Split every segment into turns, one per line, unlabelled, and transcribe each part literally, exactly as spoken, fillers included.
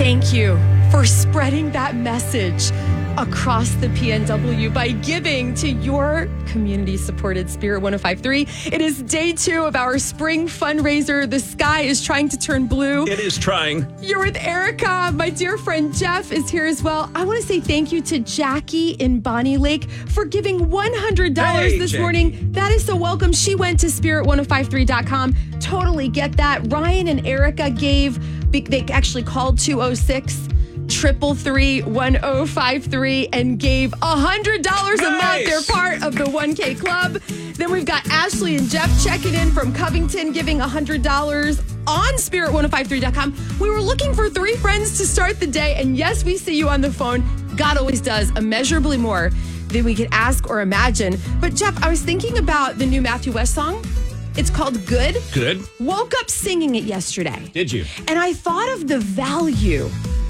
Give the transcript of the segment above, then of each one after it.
thank you for spreading that message across the P N W by giving to your community-supported Spirit one oh five point three. It is day two of our spring fundraiser. The sky is trying to turn blue.
It is trying.
You're with Erica. My dear friend Jeff is here as well. I want to say thank you to Jackie in Bonnie Lake for giving one hundred dollars
Hey,
this
Jackie.
morning. That is so welcome. She went to spirit one oh five three dot com. Totally get that. Ryan and Erica gave, they actually called two oh six triple three one oh five three and gave one hundred dollars a month.
Nice.
They're part of the one K club. Then we've got Ashley and Jeff checking in from Covington, giving one hundred dollars on spirit one oh five three dot com. We were looking for three friends to start the day, and yes, we see you on the phone. God always does immeasurably more than we could ask or imagine. But Jeff, I was thinking about the new Matthew West song. It's called Good.
Good.
Woke up singing it yesterday.
Did you?
And I thought of the value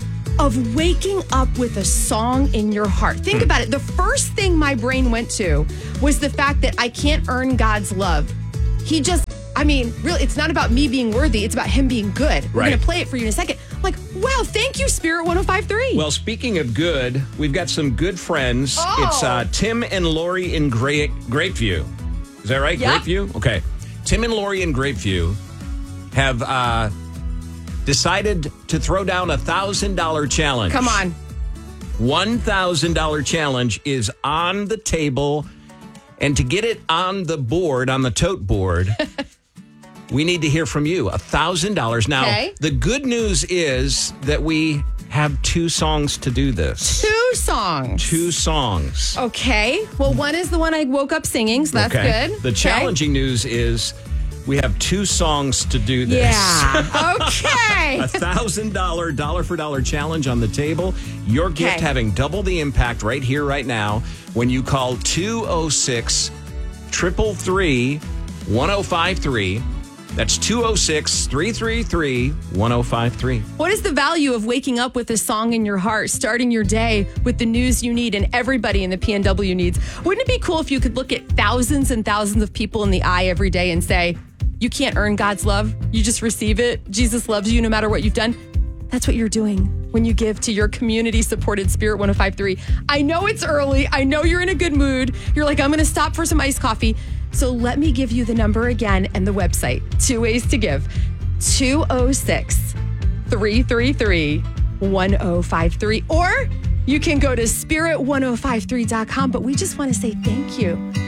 of waking up with a song in your heart. Think about it. The first thing my brain went to was the fact that I can't earn God's love. He just, I mean, really, it's not about me being worthy. It's about him being good. We're
Right.
going to play it for you in a second. I'm like, wow, thank you, Spirit one oh five point three.
Well, speaking of good, we've got some good friends.
Oh.
It's uh, Tim and Lori in Great Grapeview. Is that right?
Yep.
Grapeview? Okay. Tim and Lori in Grapeview have uh, decided to throw down a one thousand dollars challenge.
Come on.
one thousand dollars challenge is on the table. And to get it on the board, on the tote board, we need to hear from you. one thousand dollars. Now,
Okay.
the good news is that we have two songs to do this.
Two songs.
Two songs.
Okay. Well, one is the one I woke up singing, so that's
Okay.
good.
The
Okay.
challenging news is we have two songs to do this.
Yeah. Okay.
A thousand dollar dollar for dollar challenge on the table. Your gift
Okay.
having double the impact right here, right now, when you call two oh six, three three three, one oh five three. That's two oh six, three three three, one oh five three.
What is the value of waking up with a song in your heart, starting your day with the news you need and everybody in the P N W needs? Wouldn't it be cool if you could look at thousands and thousands of people in the eye every day and say, you can't earn God's love. You just receive it. Jesus loves you no matter what you've done. That's what you're doing when you give to your community-supported Spirit one oh five point three. I know it's early. I know you're in a good mood. You're like, I'm going to stop for some iced coffee. So let me give you the number again and the website. Two ways to give. two oh six, three three three, one oh five three. Or you can go to spirit one oh five three dot com. But we just want to say thank you